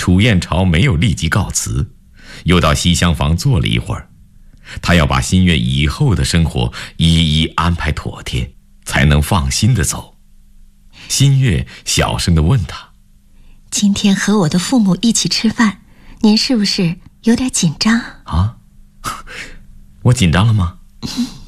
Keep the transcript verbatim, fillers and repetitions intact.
楚燕朝没有立即告辞，又到西厢房坐了一会儿。他要把新月以后的生活一一安排妥帖，才能放心地走。新月小声地问他： 今天和我的父母一起吃饭，您是不是有点紧张？ 啊，我紧张了吗？ 嗯